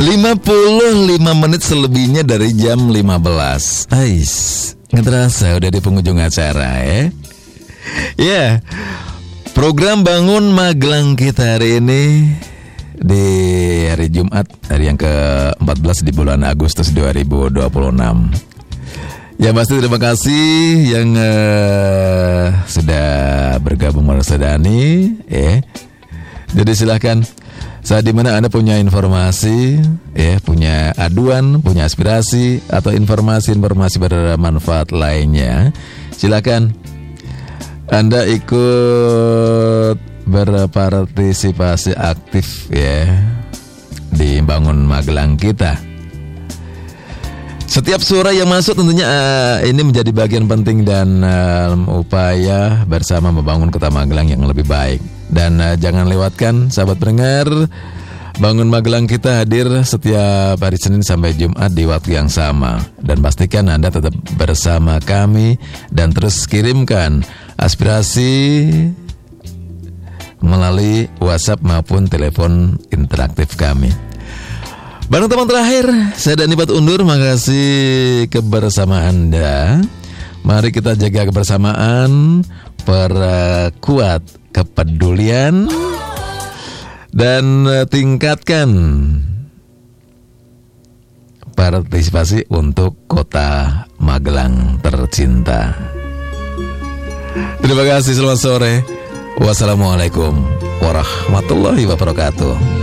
55 menit selebihnya dari jam 15. Ais, nggak terasa udah di penghujung acara ya. Ya, program Bangun Magelang kita hari ini di hari Jumat, hari yang ke-14 di bulan Agustus 2026. Ya pasti terima kasih yang sudah bergabung bersama Dani ya. Jadi silahkan, saat dimana Anda punya informasi ya, punya aduan, punya aspirasi atau informasi-informasi bermanfaat lainnya, silakan Anda ikut berpartisipasi aktif ya di Bangun Magelang kita. Setiap suara yang masuk tentunya ini menjadi bagian penting dan upaya bersama membangun Kota Magelang yang lebih baik. Dan jangan lewatkan sahabat pendengar, Bangun Magelang kita hadir setiap hari Senin sampai Jumat di waktu yang sama. Dan pastikan Anda tetap bersama kami dan terus kirimkan aspirasi melalui WhatsApp maupun telepon interaktif kami. Barang teman terakhir, saya Dani Bat undur. Makasih kebersamaan Anda. Mari kita jaga kebersamaan, perkuat kepedulian, dan tingkatkan partisipasi untuk Kota Magelang tercinta. Terima kasih, selamat sore. Wassalamualaikum warahmatullahi wabarakatuh.